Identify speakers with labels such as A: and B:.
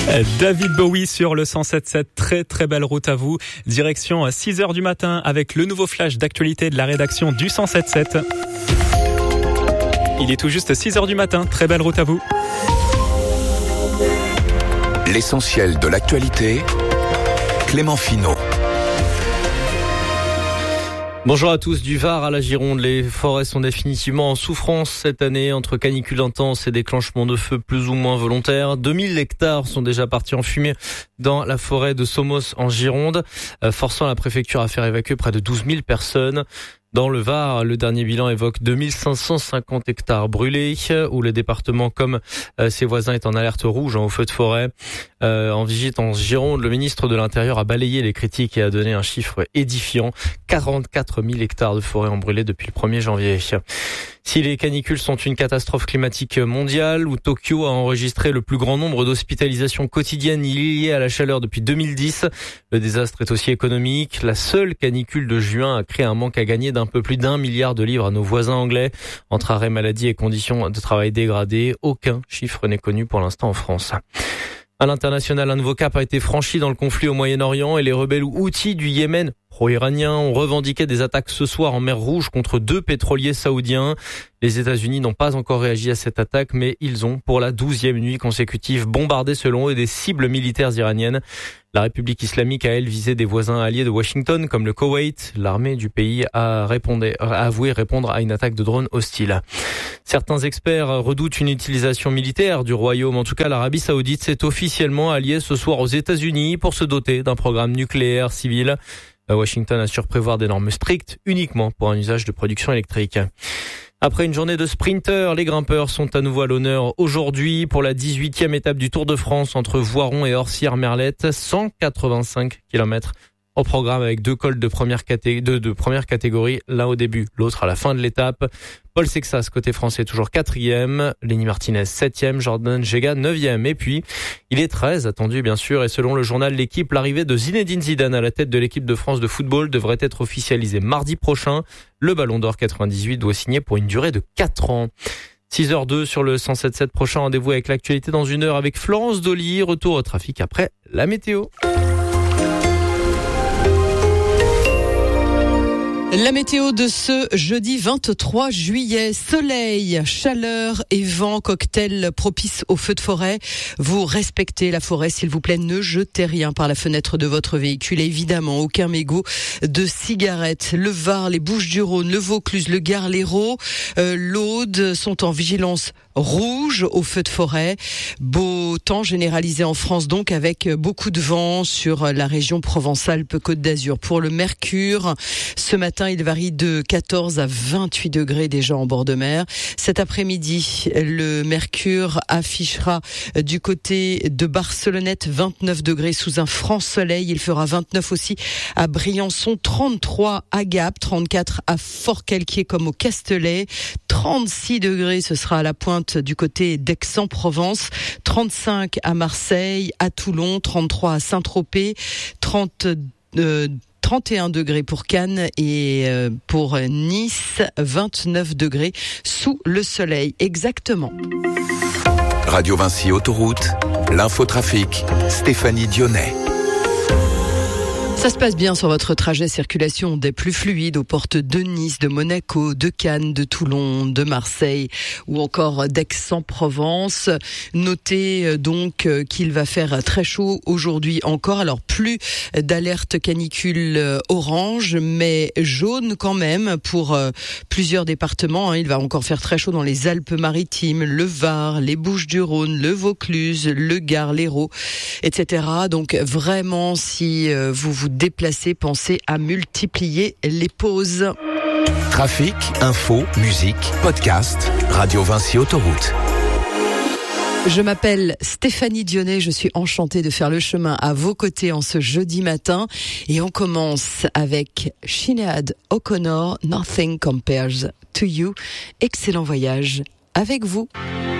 A: David Bowie sur le 107.7, très très belle route à vous. Direction 6h du matin avec le nouveau flash d'actualité de la rédaction du 107.7. Il est tout juste 6h du matin, très belle route à vous.
B: L'essentiel de l'actualité, Clément Finot.
C: Bonjour à tous. Du Var à la Gironde, les forêts sont définitivement en souffrance cette année entre canicule intense et déclenchement de feux plus ou moins volontaires. 2000 hectares sont déjà partis en fumée dans la forêt de Somos en Gironde, forçant la préfecture à faire évacuer près de 12 000 personnes. Dans le Var, le dernier bilan évoque 2550 hectares brûlés, où le département, comme ses voisins, est en alerte rouge au feu de forêt. En visite en Gironde, le ministre de l'Intérieur a balayé les critiques et a donné un chiffre édifiant. 44 000 hectares de forêt ont brûlé depuis le 1er janvier. Si les canicules sont une catastrophe climatique mondiale, où Tokyo a enregistré le plus grand nombre d'hospitalisations quotidiennes liées à la chaleur depuis 2010, le désastre est aussi économique. La seule canicule de juin a créé un manque à gagner d'un peu plus d'1 milliard de livres à nos voisins anglais. Entre arrêt maladie et conditions de travail dégradées, aucun chiffre n'est connu pour l'instant en France. À l'international, un nouveau cap a été franchi dans le conflit au Moyen-Orient et les rebelles houthis du Yémen pro-iraniens ont revendiqué des attaques ce soir en mer Rouge contre 2 pétroliers saoudiens. Les États-Unis n'ont pas encore réagi à cette attaque, mais ils ont, pour la 12e nuit consécutive, bombardé selon eux des cibles militaires iraniennes. La République islamique a, elle, visé des voisins alliés de Washington, comme le Koweït. L'armée du pays a avoué répondre à une attaque de drones hostiles. Certains experts redoutent une utilisation militaire du royaume. En tout cas, l'Arabie saoudite s'est officiellement alliée ce soir aux États-Unis pour se doter d'un programme nucléaire civil. Washington assure prévoir des normes strictes uniquement pour un usage de production électrique. Après une journée de sprinters, les grimpeurs sont à nouveau à l'honneur aujourd'hui pour la 18e étape du Tour de France entre Voiron et Orsières-Merlette. 185 km au programme avec 2 cols de première catégorie, l'un au début, l'autre à la fin de l'étape. Paul Sexas, côté français, toujours 4e. Lenny Martinez, 7e. Jordan Gega, 9e. Et puis, il est très attendu, bien sûr. Et selon le journal L'Équipe, l'arrivée de Zinedine Zidane à la tête de l'équipe de France de football devrait être officialisée mardi prochain. Le Ballon d'Or 98 doit signer pour une durée de 4 ans. 6h02 sur le 107.7. Prochain rendez-vous avec l'actualité dans 1 heure avec Florence Dolly. Retour au trafic après la météo.
D: La météo de ce jeudi 23 juillet, soleil, chaleur et vent, cocktail propice aux feux de forêt. Vous respectez la forêt, s'il vous plaît, ne jetez rien par la fenêtre de votre véhicule. Et évidemment, aucun mégot de cigarettes. Le Var, les Bouches-du-Rhône, le Vaucluse, le Gard, l'Hérault, l'Aude sont en vigilance rouge aux feux de forêt. Beau temps généralisé en France donc avec beaucoup de vent sur la région Provence-Alpes-Côte d'Azur. Pour le mercure, ce matin, il varie de 14 à 28 degrés déjà en bord de mer. Cet après-midi, le mercure affichera du côté de Barcelonnette 29 degrés sous un franc soleil. Il fera 29 aussi à Briançon, 33 à Gap, 34 à Fort-Calquier comme au Castellet, 36 degrés, ce sera à la pointe du côté d'Aix-en-Provence, 35 à Marseille, à Toulon, 33 à Saint-Tropez, 31 degrés pour Cannes et pour Nice, 29 degrés sous le soleil, exactement.
B: Radio Vinci Autoroute, l'infotrafic, Stéphanie Dionnet.
D: Ça se passe bien sur votre trajet, circulation des plus fluides aux portes de Nice, de Monaco, de Cannes, de Toulon, de Marseille ou encore d'Aix-en-Provence. Notez donc qu'il va faire très chaud aujourd'hui encore. Alors plus d'alerte canicule orange, mais jaune quand même pour plusieurs départements. Il va encore faire très chaud dans les Alpes-Maritimes, le Var, les Bouches-du-Rhône, le Vaucluse, le Gard, l'Hérault, etc. Donc vraiment, si vous déplacez, pensez à multiplier les pauses.
B: Trafic, info, musique, podcast, Radio Vinci Autoroute.
D: Je m'appelle Stéphanie Dionnet, je suis enchantée de faire le chemin à vos côtés en ce jeudi matin. Et on commence avec Sinéad O'Connor, Nothing Compares to You. Excellent voyage avec vous.